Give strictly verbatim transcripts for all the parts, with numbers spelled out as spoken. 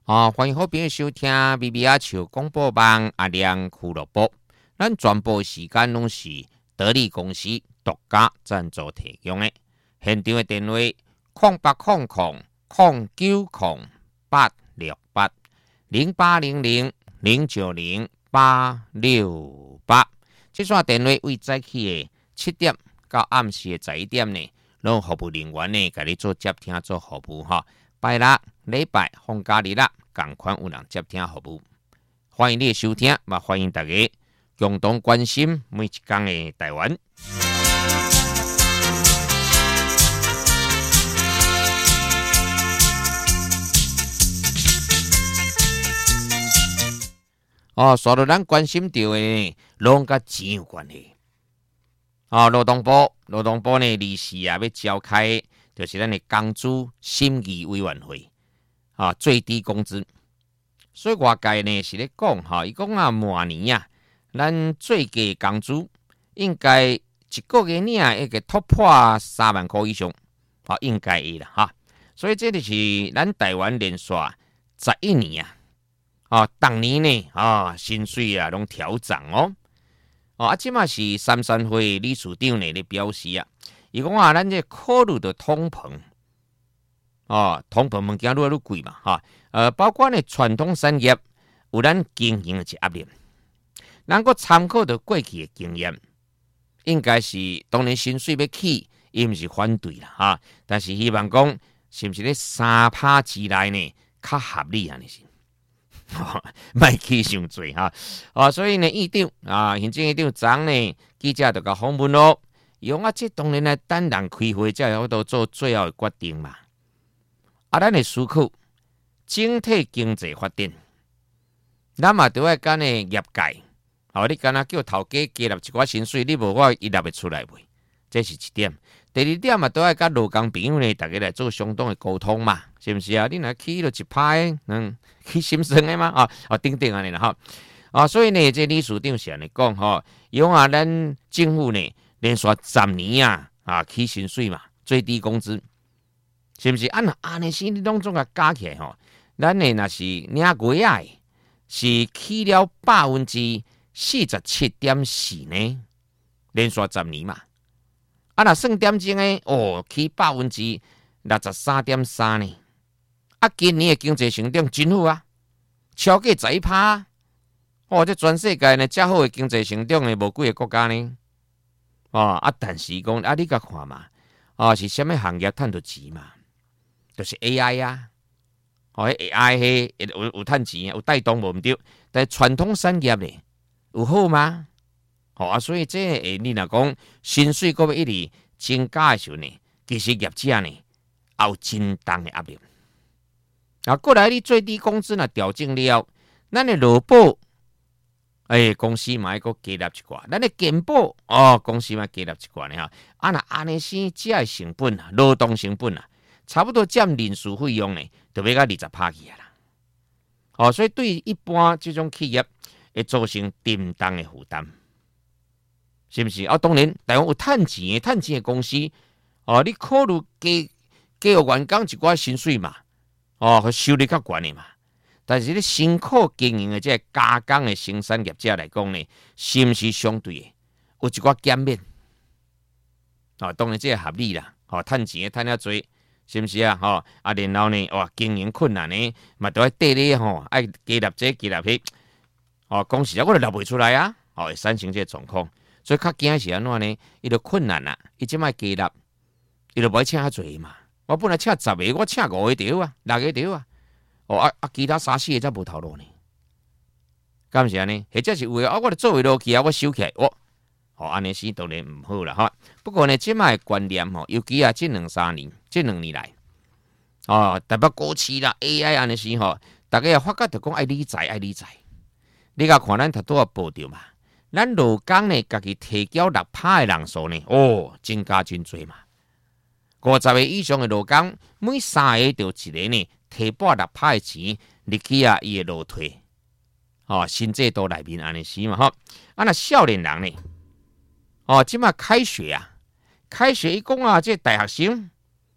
哦，欢迎好朋友收听 B B 阿球广播网阿亮俱乐部。咱全部时间拢是得力公司独家赞助提供的。现场的电话：空八空空空九空八六八零八零零零九零八六八。这串电话为早起的七点到暗时的十一点呢，拢服务人员呢，给你做接听做服务哈。拜六、礼拜、放假日啦，同款有人接听服务。欢迎你的收听，也欢迎大家共同关心每一天的台湾。哦，所有咱关心到的，拢甲钱有关系。哦，劳动部，劳动部呢，理事啊，要召开，就是咱的工资审议委员会，啊，最低工资。所以外界呢是咧讲，哈，伊讲啊，明年啊，咱最低工资应该一个月呢，一个突破三万块以上，啊，应该会啦，哈。所以这就是咱台湾连续十一年啊。啊，当年呢，啊，薪水啊，拢调涨哦。哦，啊，即嘛是三三会理事长呢咧表示啊，伊讲啊，咱这考虑到通膨，哦，通膨物件愈来愈贵嘛，哈、啊，呃，包括呢传统产业有咱经营的一压力，咱个参考到过去的经验，应该是当然薪水要起，伊毋是反对啦，哈、啊，但是希望讲是毋是咧三趴之内呢，较合理安尼是。卖起伤济哈，啊，所以呢，议长啊，行政院长昨呢，记者就甲访问咯，用啊，这当然呢，等人开会才会都做最后的决定嘛。啊，咱的思考，整体经济发展，咱嘛都要跟呢业界，哦，你敢若叫头家加纳一寡薪水，你无我伊纳袂出来袂，这是一点。第二點嘛，都要甲勞工朋友呢，大家來做相當的溝通嘛，是不是啊？你若起到一派，嗯，起心酸的嘛，啊，啊，等等安尼啦，哈，啊，所以呢，這理事長是安尼講，吼，用啊，咱政府呢，連續十年啊，啊，起薪水嘛，最低工資，是不是？按安尼是你攏總甲加起來吼，咱呢若是領月啊，是起了百分之四十七點四呢，連續十年嘛。啊，若算點鐘誒，哦，起百分之六十三點三呢。啊，今年嘅經濟成長真好啊，超過十一趴。哦，這全世界呢，遮好嘅經濟成長嘅無幾個國家呢。哦，啊，但是講啊，你甲看嘛，哦，是啥物行業賺到錢嘛？就是 A I 啊。哦 ，A I 迄有有賺錢，有帶動無毋對，但係傳統產業呢，有好嗎？好啊，所以這誒，你若講薪水嗰個一直增加嘅時候呢，其實業者呢有真重嘅壓力。啊，過來你最低工資若調整了，咱嘅勞保，誒、欸、公司嘛要個加納一寡，咱嘅健保哦，公司嘛加納一寡呢哈。啊，若安尼先，只係成本啊，勞動成本啊，差不多佔人事費用呢，就要到二十趴去啊啦。哦，所以對於一般這種企業會造成沉重嘅負擔。是不是？啊，當然，台灣有賺錢嘅、賺錢嘅公司，哦，你考慮加加予員工一寡薪水嘛，哦，佢收入較懸嘅嘛。但是你辛苦經營嘅即係加工嘅生產業者來講呢，是唔是相對嘅有一寡減免？哦，當然這係合理啦。哦，賺錢嘅賺得多，是唔是啊？哦，啊，然後呢，哇，經營困難呢，嘛都要缀你吼，愛加納這加納迄，哦，講實在我哋納袂出來啊，哦，會產生這個狀況。所以較驚是安怎呢？伊就困難啦，伊即擺加納，伊就唔請較濟嘛。我本來請十個，我請五個條啊，六個條啊。哦啊啊，其他三四個則無頭路呢。敢是安尼？或者是有誒啊，我著做為落去啊，我收起來，我哦安尼是當然唔好啦哈。不過呢，即擺觀念吼，尤其啊，即兩三年，即兩年來，哦，特別高市啦 ，A I 安尼時吼，大家也發覺就講愛理財，愛理財。你甲看咱頭拄啊報道嘛。咱勞工呢，家己提交六趴嘅人數呢，哦，增加真多嘛。五十個以上嘅勞工，每三個就一個呢，提撥六趴嘅錢，入去啊，伊嘅勞退，哦，新制度內面安尼是嘛，吼。啊，那少年人呢，哦，即馬開學啊，開學伊講啊，即大學生，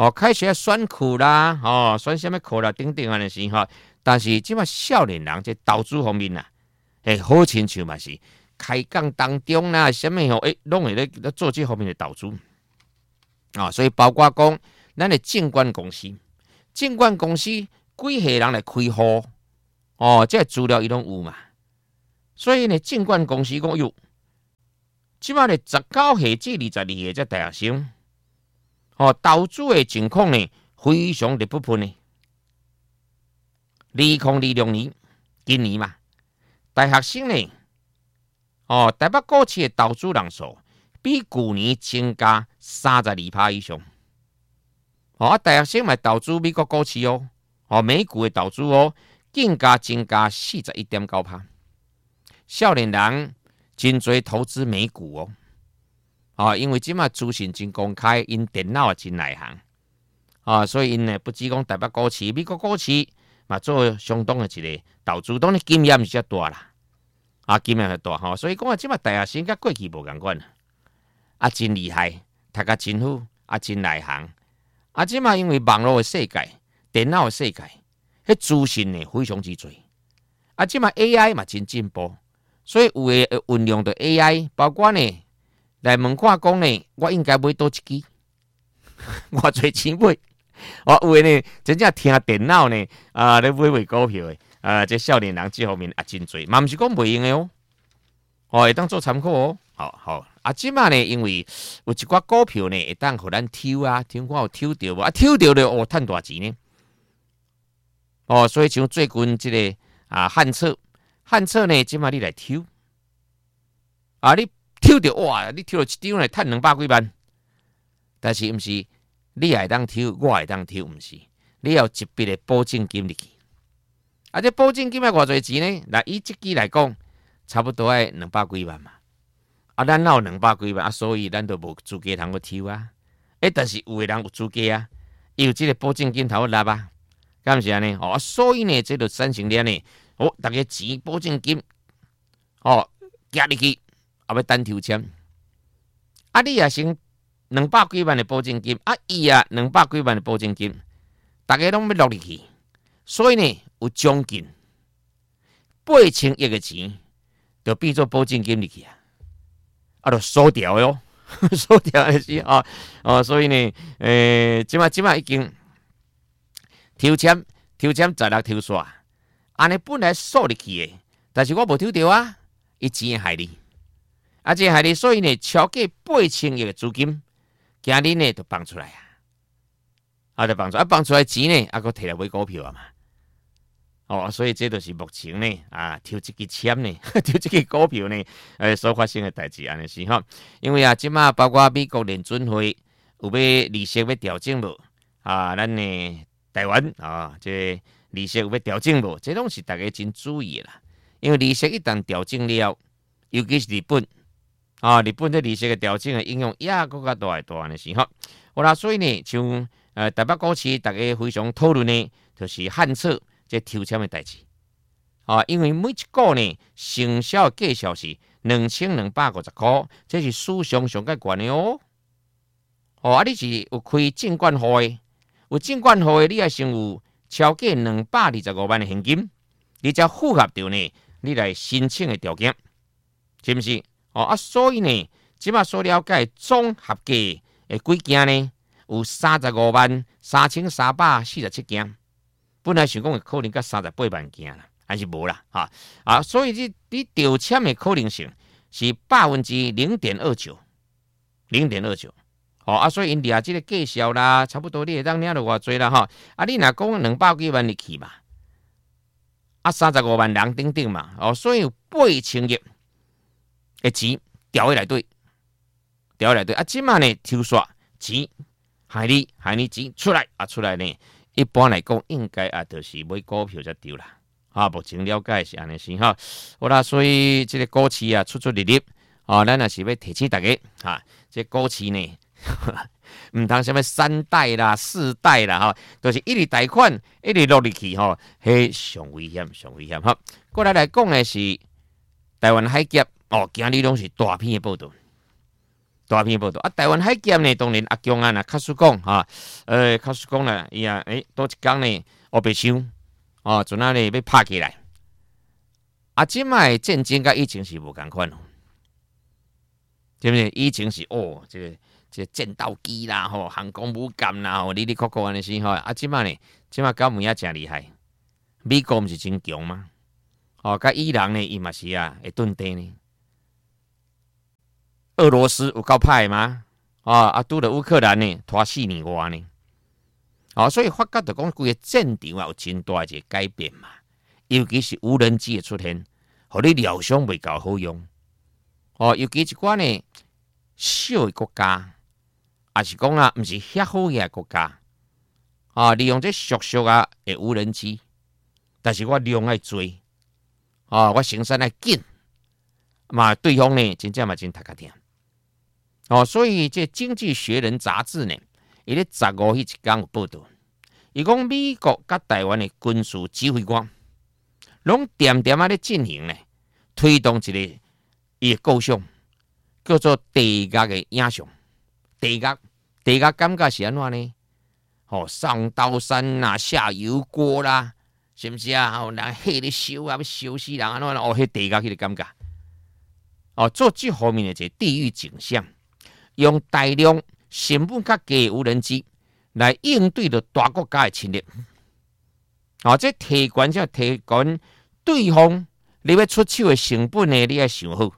哦，开始选课啦，哦，选什么课啦，等等安尼是吼。但是即马少年人在投资方面啊，诶，好亲像嘛是开讲当中啦，什么吼，诶，拢会咧做这方面的投资啊、哦。所以包括讲，咱的证券公司，证券公司几岁人来开户，哦，这资料伊拢有嘛。所以呢，证券公司讲有，即马呢十九岁至二十二岁这大学生。哦，投资的情况呢，非常的不喷呢。二零二六年，今年嘛，大学生呢，哦，台北股市的投资人数比去年增加三十二趴以上。哦，啊，大学生嘛投资美国股市哦，哦，美股的投资哦，更加增加四十一点九趴。少年人真侪投资美股哦。啊，因为即马资讯真公开，因电脑也真内行啊，所以因呢不只讲台北股市、美国股市嘛做相当的一个投资，当然经验是较大啦，啊经验较大吼，所以讲啊，即马大学生甲过去无共款，啊真厉害，读甲真好，啊真内行，啊即马因为网络的世界、电脑的世界，迄资讯呢非常之多，啊即马 A I 嘛真进步，所以有诶运用到 A I， 包括呢。来问看讲呢，我应该买多一支？我最钱买。我有诶呢，真正听电脑呢，啊，咧买买股票诶，啊，这少年人这方面也真多，嘛毋是讲袂用诶哦，哦，会当做参考哦。好好，啊，即马呢，因为有一寡股票呢，会当互咱抽啊，听看有抽到无？啊，抽到了哦，赚大钱呢。哦，所以像最近即、這個啊汉测，汉测呢，即马你来抽，啊，你。抽到哇！你抽到一张来赚两百几万，但是毋是你会当抽，我会当抽，毋是你要一笔的保证金入去。啊，这保证金要偌侪钱呢？来以这支来讲，差不多爱两百几万嘛。啊，咱哪有两百几万啊？所以咱都无资格通去抽啊。诶，但是有的人有资格啊，伊有这个保证金头拿啊，敢毋是安尼？哦，所以呢，这就产生了呢，哦，大家钱保证金，哦，加入去。啊，要单抽签，啊，你也先两百几万的保证金，啊，伊啊两百几万的保证金，大家拢要落入去，所以呢，有将近八千亿的钱，就变做保证金入去啊，啊，就输掉哟，输掉的是啊，哦，所以呢，诶，即马即马已经抽签，抽签十六抽煞，安尼本来输入去的，但是我无抽到啊，伊钱害你。啊，这害你，所以呢，超过八千亿的资金，今日呢就放出来啊，啊，就放出，啊，放出来钱呢，啊，佮摕来买股票啊嘛，哦，所以这就是目前呢，啊，抽这支签呢，抽这支股票呢，呃，所发生的代志安尼是吼，因为啊，即马包括美国联准会有要利息要调整无啊，咱呢台湾啊，这利息有要调整无，这拢是大家真注意的啦，因为利息一旦调整了，尤其是日本。啊，日本这利息的调整的应用也更加大诶大安尼是吼，好啦，所以呢，像呃台北股市大家非常讨论呢，就是汉测这抽签的代志。啊，因为每一个呢，成效的计数是两千两百五十块，这是史上上较悬的哦。哦，啊，你是有开证券户的，有证券户的，你也先有超过两百二十五万的现金，你才符合到呢，你来申请的条件，是不是？哦啊，所以呢，即马所了解总合计诶几件呢？有三十五万三千三百四十七件，本来想讲可能到三十八万件啦，还是无啦，哈啊，所以你你调签的可能性是百分之零点二九，零点二九。哦啊，所以因掠即个计数啦，差不多你会当领到偌济啦，哈啊，你若讲两百几万入去嘛，啊三十五万人等等嘛，哦，所以有八千亿。诶，钱调回来对，调回来对啊！即马呢，抽刷钱，害你害你钱出来啊！出来呢，一般来讲应该啊，就是买股票才对啦。啊，目前了解是安尼先哈。好啦，所以这个股市啊，出出入入啊，咱也是要提醒大家哈。这股市呢，唔通什么三代啦、四代啦哈，都、就是一直贷款一直落入去哈，迄上危险、上危险哈。过来来讲的是台湾海峡。哦，今日拢是大片的报道， 大篇报道啊。台湾海检呢，当然阿强啊，那卡叔讲哈，呃，卡叔讲啦，伊啊，诶，多一天呢，黑白箱哦，阵啊呢要拍起来。啊，即卖战争甲以前是无共款哦，对不对？以前是哦，这个这个战斗机啦，吼，航空母舰啦，吼，哩哩扣扣安尼是吼。啊，即卖呢，即卖搞物也真厉害。美国毋是真强吗？哦，甲伊朗呢，伊嘛是啊，会蹲地呢。俄罗斯有够歹吗？啊啊，拄着乌克兰呢，拖四年外呢。哦，所以发觉就讲，规个战场啊有真大一个改变嘛。尤其是无人机的出现，互你料想袂够好用。哦，尤其一寡呢小的国家，也是讲啊，毋是遐好嘅国家，啊，利用这俗俗啊的无人机，但是我量爱多，啊，我生产爱紧，嘛对方呢真正嘛真读较听。哦，所以这《经济学人》杂志呢，伊咧十五迄一天有报道，伊讲美国甲台湾的军事指挥官。拢点点啊咧进行咧，推动一个伊个构想，叫做地价嘅影像。地价，地价感觉是安怎呢？哦，上刀山啦，下油锅啦，是毋是啊？哦，人火咧烧啊，要烧死人安怎？哦，迄地价迄个感觉。哦，做这方面的一个地狱景象，用大量成本较低的无人机来应对着大国家的侵略。哦，这提悬就提悬对方你要出手的成本呢，你要想好。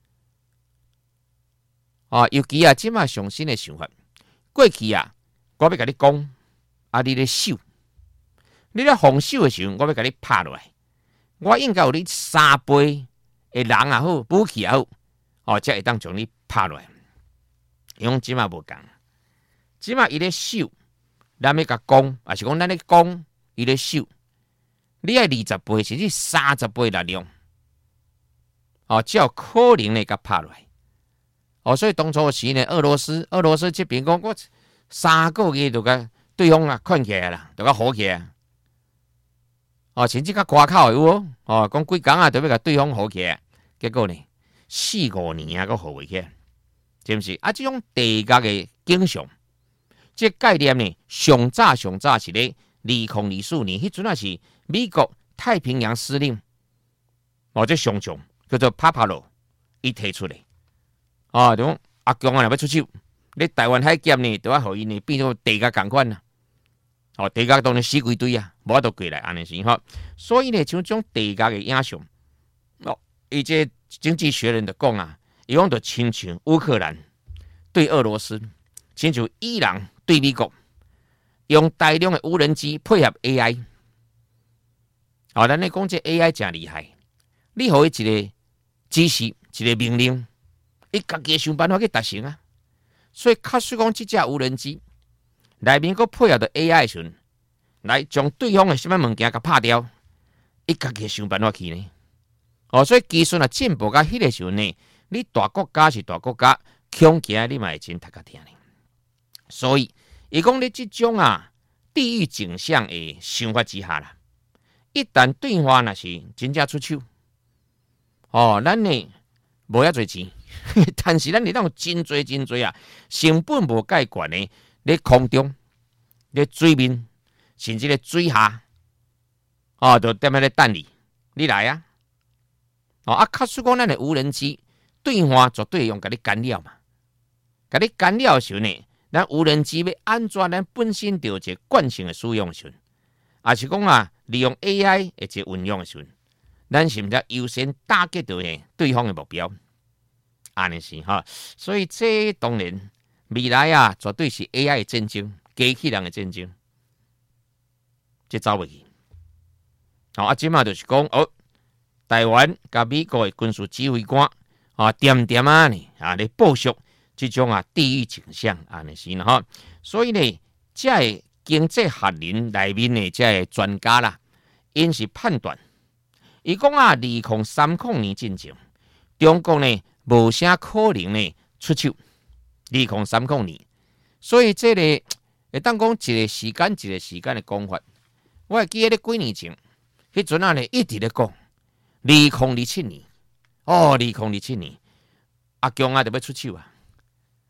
哦，尤其啊，即马上新的想法，过去啊，我要甲你讲，啊，你咧守，你咧防守的时候，我要甲你拍落来，我应该有你三倍的人也好，武器也好，哦，才会当将你拍落来。用即马无共，即马伊咧守，咱要甲讲，也是讲咱咧讲。伊咧守，你爱二十倍甚至三十倍力量，哦，才有可能咧甲拍落来。哦，所以当初时呢，俄羅斯俄羅斯这边讲，我三个月就甲对方啊困起来啦，就甲好起来。哦，甚至甲挂口有哦，哦，讲几工啊，就要甲对方好起来。结果呢，四五年啊，阁好袂起来，是毋是？啊，这种地价的景象，这概念呢，上早上早是咧。二零二四年，迄阵啊是美国太平洋司令，哦，这上将叫做帕帕罗，伊提出来，哦，就讲阿强啊，若要出手，你台湾海检呢，就要互伊呢变做地价共款啦，哦，地价当然死几堆啊，无法度过来安尼是吼，所以呢，像种地价的影响，哦，伊这经济学人就讲啊，伊讲就亲像乌克兰对俄罗斯，亲像伊朗对美国。用大量的无人机配合 A I， 哦，咱咧讲这 A I 真厉害，你互伊一个指示、一个命令，伊家己想办法去达成啊。所以，假使讲这只无人机内面佫配合着 A I 的时阵，来将对方的什么物件甲拍掉，伊家己想办法去呢。哦，所以技术啊进步到迄个时阵呢，你大国家是大国家，恐惊你嘛会真读较听呢。所以。伊讲你即种啊地狱景象的想法之下啦，一旦对方若是真正出手，哦，咱呢无遐侪钱，但是咱你当真侪真侪啊，成本无介悬的，咧空中、咧水面，甚至咧水下，哦，就踮喺咧等你，你来啊！哦，啊，假使讲咱的无人机，对方绝对用甲你干扰嘛，甲你干扰的时候呢？咱无人机要安怎？咱本身就有一个惯性的使用的时阵，也是讲啊，利用 A I 的一个运用的时阵，咱是毋是优先打击到呢对方的目标？安尼是哈，所以这当然未来啊，绝对是 A I 的战争，机器人的战争，这走袂去。好啊，即马就是讲哦，台湾甲美国的军事指挥官啊，点点啊呢啊咧部署。这种啊地狱景象安尼是哈，所以呢，这个经济学人内面的这个专家啦，因是判断，伊讲啊，二零三零年进前，中国呢无啥可能呢出手，二零三零年，所以这个会当讲一个时间一个时间的讲法。我会记得咧几年前，迄阵啊呢一直咧讲，二零二七年，哦，二零二七年，阿强啊就要出手啊。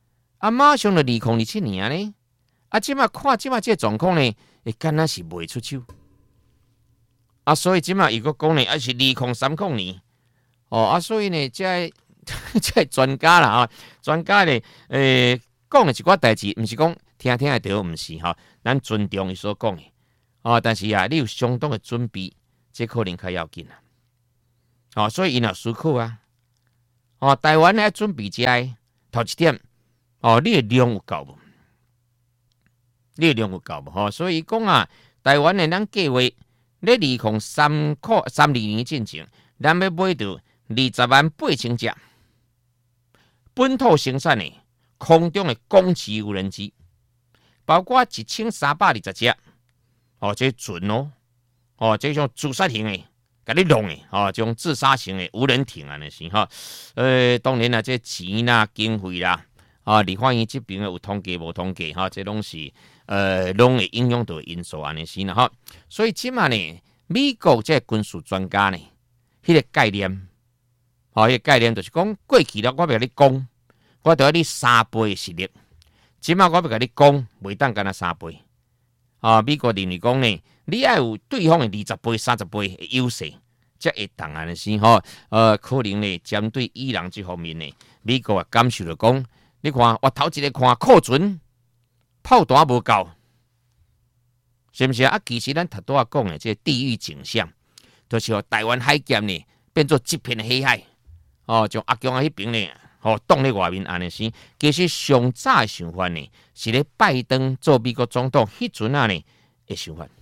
啊，马上就二零二七年呢，啊，即马看即马这状况呢，会敢若是袂出手。啊，所以即马伊个讲呢，还是二零三零年，哦，啊，所以呢，这这专家啦啊，专家呢，诶、欸，讲的一寡代志，毋是讲听听会到，毋是吼，咱尊重伊所讲的，哦，但是啊，你有相当的准备，这可能较要紧啊。哦，所以因也思考啊，哦，台湾咧准备遮头一点，哦，你的量有够无？你的量有够无？吼、哦，所以讲啊，台湾的咱计划。咧二零三块三二年进前，咱要买到二十万八千只本土生产的空中的攻击无人机，包括一千三百二十只，哦，这准哦，哦，这种自杀型的，甲你弄的，哦，这种自杀型的无人艇啊，那是哈，呃，当然啦，这钱啦、经费啦，啊，立法院这边有统计无统计哈，这拢是。呃，拢会影响到因素安尼是啦吼，所以即马呢，美国这军事专家呢，迄、那个概念，吼、哦，迄、那个概念就是讲，过去了我要甲你讲，我着要你三倍的实力，即马我要甲你讲，袂当干那三倍。啊、哦，美国认为讲呢，你要有对方的二十倍、三十倍的优势，才会当安尼是吼。呃，可能呢，针对伊朗这方面呢，美国也感受着讲，你看我头一个看库存。炮弹无够，是不是啊？其实咱头拄仔讲的这地狱景象，就是台湾海峡呢变做一片黑海，哦，从阿强啊迄边呢，哦，挡咧外面安尼是。其实上早的想法呢，是咧拜登做美国总统迄阵啊呢的想法，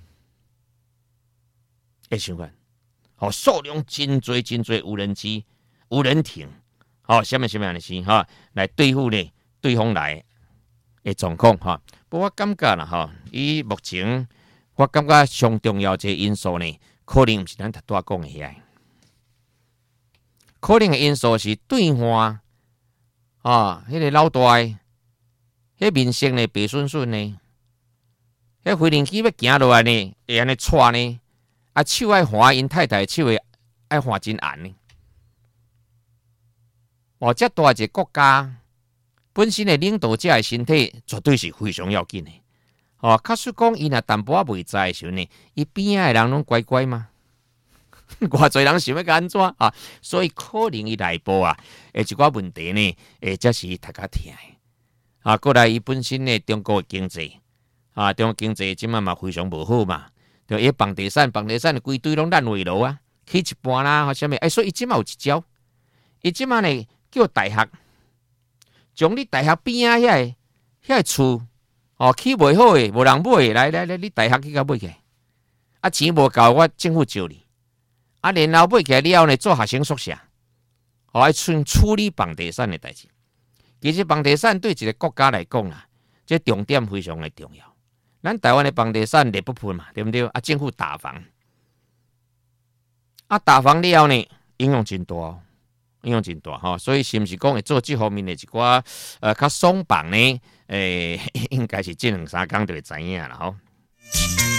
的想法，哦，数量真多真多无人机、无人艇，哦，什么什么样的是哈，来对付呢对方来。的状况哈，不过我感觉啦哈，以目前我感觉上重要一个因素呢，可能毋是咱头拄仔讲的遐，可能的因素是对岸啊，迄、那个老大，迄、那个、面色呢白顺顺呢，迄、那个、飞行机要行落来呢，会安尼窜呢，啊手爱划因太太手会爱划真暗呢，哦，遮大一个国家。本身的领导者的身体绝对是非常要紧的。哦，假使讲伊若淡薄仔未知的时候呢，伊边仔的人拢乖乖吗？偌侪人想要甲安怎啊？所以可能伊内部啊，诶一寡问题呢，诶，则是大家听的。啊，过来伊本身呢，中国的经济啊，中国经济即满嘛非常无好嘛，就伊房地产，房地产规堆拢烂尾楼啊，起一半啦，或啥物，诶，所以伊即满有一招，伊即满呢叫大学。从你大学边啊，遐个遐厝哦，起袂好诶，无人买，来来来，你大学去甲买起，啊钱无够，我政府借你，啊然后买起来了呢，做学生宿舍，哦，爱处处理房地产诶代志。其实房地产对一个国家来讲啦，这重点非常的重要。咱台湾的房地产劣不喷嘛，对不对？啊，政府打房，啊打房了呢，影响真大、哦。影响真大吼，所以是毋是讲会做这方面的一寡呃较松绑呢？诶、欸，应该是这两三工就会知影啦吼。